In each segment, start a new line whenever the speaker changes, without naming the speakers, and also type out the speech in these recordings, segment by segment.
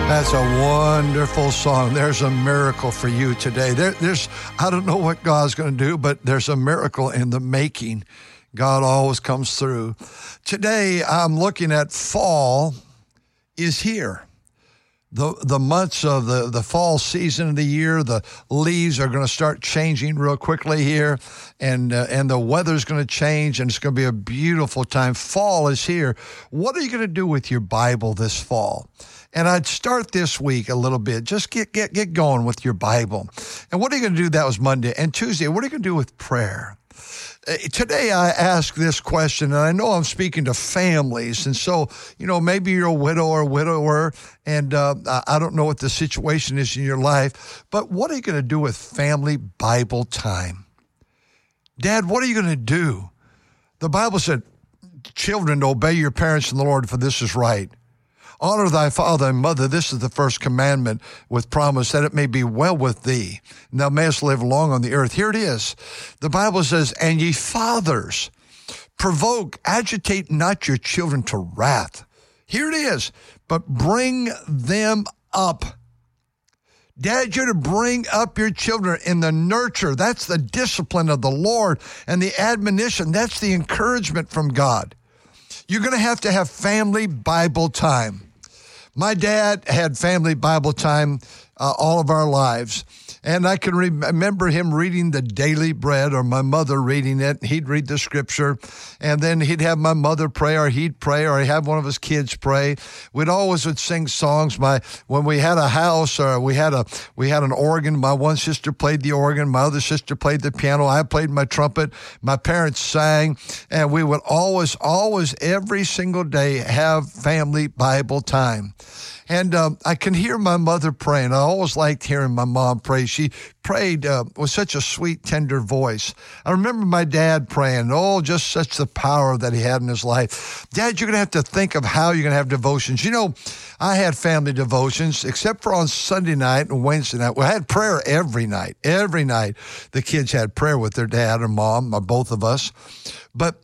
That's a wonderful song. There's a miracle for you today. I don't know what God's going to do, but there's a miracle in the making. God always comes through. Today, I'm looking at fall is here. The months of the fall season of the year, the leaves are going to start changing real quickly here, and the weather's going to change, and it's going to be a beautiful time. Fall is here. What are you going to do with your Bible this fall? And I'd start this week a little bit. Just get going with your Bible. And what are you going to do? That was Monday. And Tuesday, what are you going to do with prayer? Today I ask this question, and I know I'm speaking to families, and so, maybe you're a widow or a widower, and I don't know what the situation is in your life, but what are you going to do with family Bible time? Dad, what are you going to do? The Bible said, children, obey your parents in the Lord, for this is right. Honor thy father and mother. This is the first commandment with promise that it may be well with thee, and thou mayest live long on the earth. Here it is. The Bible says, and ye fathers, agitate not your children to wrath. Here it is. But bring them up. Dad, you're to bring up your children in the nurture. That's the discipline of the Lord, and the admonition. That's the encouragement from God. You're going to have family Bible time. My dad had family Bible time all of our lives. And I can remember him reading the Daily Bread, or my mother reading it. He'd read the scripture, and then he'd have my mother pray, or he'd pray, or he'd have one of his kids pray. We'd sing songs. When we had a house, or we had an organ, my one sister played the organ, my other sister played the piano, I played my trumpet, my parents sang, and we would always, every single day have family Bible time. And I can hear my mother praying. I always liked hearing my mom pray. She prayed with such a sweet, tender voice. I remember my dad praying. Just such the power that he had in his life. Dad, you're going to have to think of how you're going to have devotions. I had family devotions, except for on Sunday night and Wednesday night. I had prayer every night. Every night, the kids had prayer with their dad or mom, or both of us. But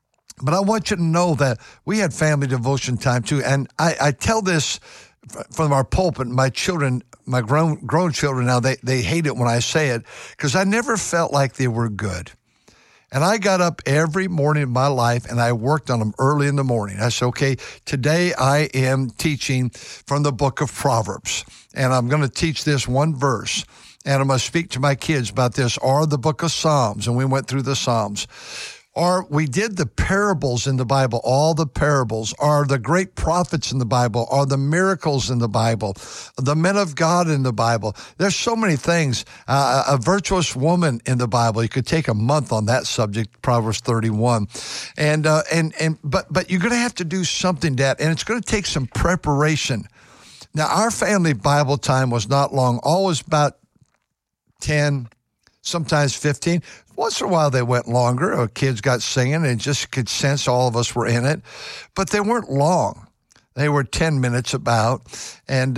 I want you to know that we had family devotion time too. And I tell this from our pulpit. My children, my grown children now, they hate it when I say it, because I never felt like they were good. And I got up every morning of my life and I worked on them early in the morning. I said, okay, today I am teaching from the book of Proverbs, and I'm going to teach this one verse. And I'm going to speak to my kids about this, or the book of Psalms. And we went through the Psalms. Or we did the parables in the Bible, all the parables, or the great prophets in the Bible, or the miracles in the Bible, the men of God in the Bible. There's so many things. A virtuous woman in the Bible. You could take a month on that subject, Proverbs 31. But you're going to have to do something, Dad, and it's going to take some preparation. Now, our family Bible time was not long, always about 10, sometimes 15. Once in a while, they went longer. Our kids got singing, and just could sense all of us were in it. But they weren't long. They were 10 minutes about, and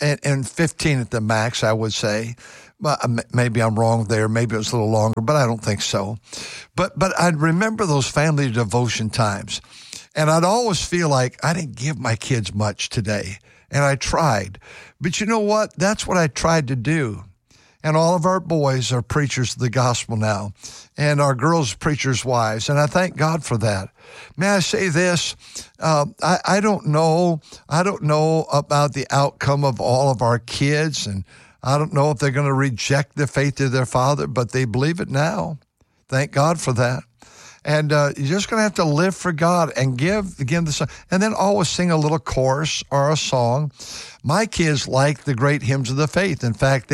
15 at the max, I would say. Maybe I'm wrong there. Maybe it was a little longer, but I don't think so. But I'd remember those family devotion times, and I'd always feel like I didn't give my kids much today, and I tried. But you know what? That's what I tried to do. And all of our boys are preachers of the gospel now, and our girls preachers' wives, and I thank God for that. May I say this? I don't know about the outcome of all of our kids, and I don't know if they're going to reject the faith of their father, but they believe it now. Thank God for that. And you're just going to have to live for God and give the song, and then always sing a little chorus or a song. My kids like the great hymns of the faith. In fact,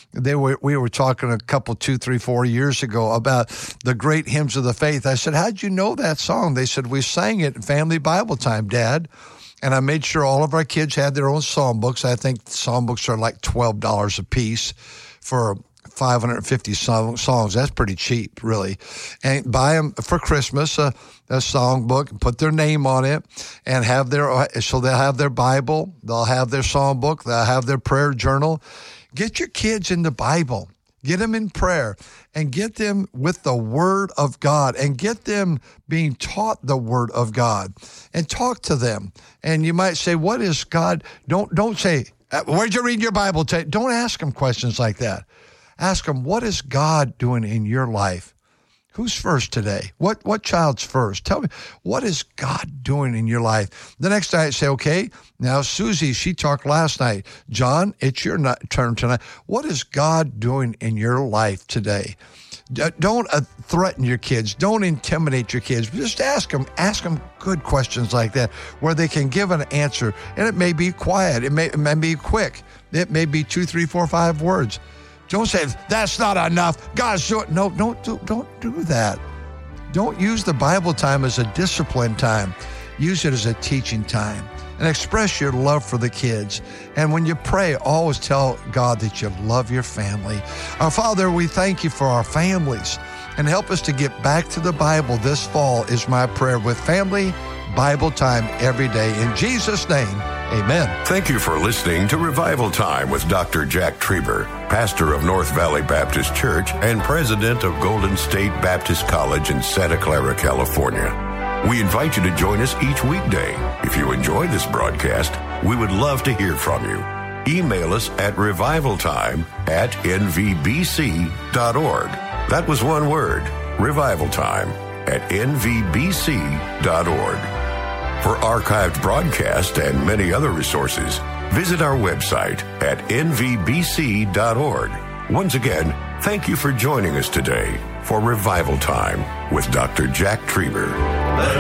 we were talking a couple, 2, 3, 4 years ago about the great hymns of the faith. I said, how'd you know that song? They said, we sang it in family Bible time, Dad. And I made sure all of our kids had their own psalm books. I think psalm books are like $12 a piece for 550 songs. That's pretty cheap, really. And buy them for Christmas, a song book, and put their name on it, and so they'll have their Bible, they'll have their psalm book, they'll have their prayer journal. Get your kids in the Bible. Get them in prayer, and get them with the Word of God, and get them being taught the Word of God, and talk to them. And you might say, what is God? Don't say, Where'd you read your Bible? Don't ask them questions like that. Ask them, what is God doing in your life? Who's first today? What child's first? Tell me, what is God doing in your life? The next night, say, okay, now Susie, she talked last night. John, it's your turn tonight. What is God doing in your life today? Don't threaten your kids. Don't intimidate your kids. Just ask them good questions like that where they can give an answer. And it may be quiet. It may be quick. It may be 2, 3, 4, 5 words. Don't say, that's not enough. God's doing. No, don't do that. Don't use the Bible time as a discipline time. Use it as a teaching time. And express your love for the kids. And when you pray, always tell God that you love your family. Our Father, we thank you for our families. And help us to get back to the Bible this fall is my prayer with family Bible time every day. In Jesus' name, amen.
Thank you for listening to Revival Time with Dr. Jack Trieber, pastor of North Valley Baptist Church and president of Golden State Baptist College in Santa Clara, California. We invite you to join us each weekday. If you enjoy this broadcast, we would love to hear from you. Email us at revivaltime@nvbc.org. That was one word, revivaltime@nvbc.org. For archived broadcasts and many other resources, visit our website at nvbc.org. Once again, thank you for joining us today for Revival Time with Dr. Jack Trieber.